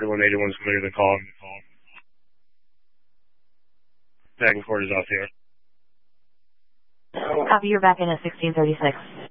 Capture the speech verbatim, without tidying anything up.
forty-one eighty-one is clear to call. Back and forth is off here. Copy, you're back in at sixteen thirty-six.